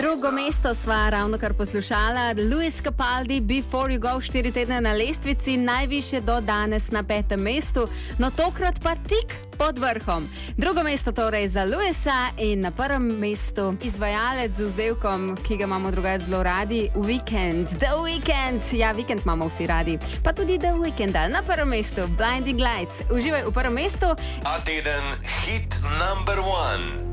Drugo mesto sva ravno kar poslušala. Luis Capaldi, Before You Go, 4 tedne na lestvici, najviše do danes na 5. mestu, no tokrat pa tik pod vrhom. Drugo mesto torej za Luisa in na prvem mestu izvajalec z vzdevkom, ki ga imamo drugače zelo radi, Weekend. The Weekend, ja, Weekend imamo vsi radi, pa tudi The Weekenda. Na prvem mestu Blinding Lights. Uživaj v prvem mestu. A teden hit number 1.